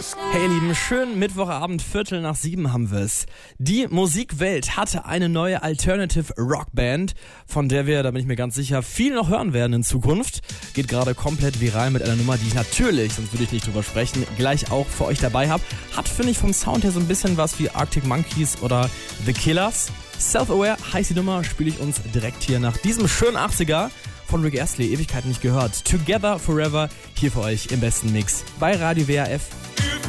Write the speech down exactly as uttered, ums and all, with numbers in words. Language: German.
Hey ihr Lieben, schönen Mittwochabend, Viertel nach sieben haben wir es. Die Musikwelt hatte eine neue Alternative Rockband, von der wir, da bin ich mir ganz sicher, viel noch hören werden in Zukunft. Geht gerade komplett viral mit einer Nummer, die ich natürlich, sonst würde ich nicht drüber sprechen, gleich auch für euch dabei habe. Hat, finde ich, vom Sound her so ein bisschen was wie Arctic Monkeys oder The Killers. Self-Aware heißt die Nummer, spiele ich uns direkt hier nach diesem schönen achtziger von Rick Astley, Ewigkeit nicht gehört. Together Forever, hier für euch im besten Mix bei Radio W R F.